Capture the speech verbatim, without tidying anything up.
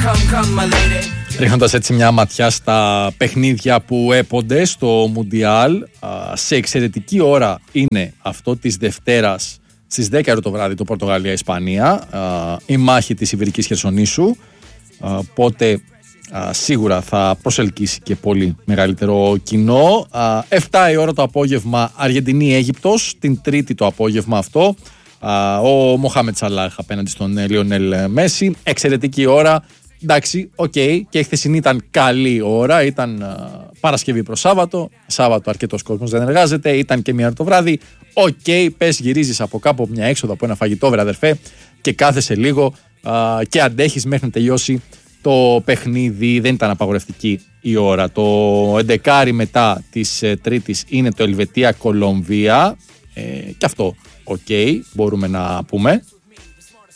Ρίχνοντας έτσι μια ματιά στα παιχνίδια που έπονται στο Μουντιάλ, σε εξαιρετική ώρα είναι αυτό της Δευτέρας στις δέκα το βράδυ το Πορτογαλία-Ισπανία, η μάχη της Ιβηρικής Χερσονήσου, οπότε σίγουρα θα προσελκύσει και πολύ μεγαλύτερο κοινό. εφτά η ώρα το απόγευμα Αργεντινή-Αίγυπτος, την Τρίτη το απόγευμα αυτό, ο Μοχάμετ Σαλάχ απέναντι στον Λιονέλ Μέση, εξαιρετική ώρα. Εντάξει, οκ, okay, και η χθεσινή ήταν καλή ώρα, ήταν α, Παρασκευή προς Σάββατο, Σάββατο αρκετός κόσμος δεν εργάζεται, ήταν και μία ώρα το βράδυ, οκ, okay, πες γυρίζεις από κάπου, από μια έξοδο, από ένα φαγητό βρε αδερφέ και κάθεσαι λίγο α, και αντέχεις μέχρι να τελειώσει το παιχνίδι. Δεν ήταν απαγορευτική η ώρα. Το έντεκα μετά της ε, Τρίτης είναι το Ελβετία-Κολομβία, ε, και αυτό οκ, okay, μπορούμε να πούμε.